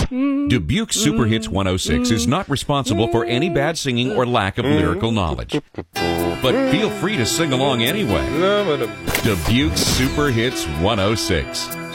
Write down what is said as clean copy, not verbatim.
Dubuque Super Hits 106 is not responsible for any bad singing or lack of lyrical knowledge. But feel free to sing along anyway. Dubuque Super Hits 106.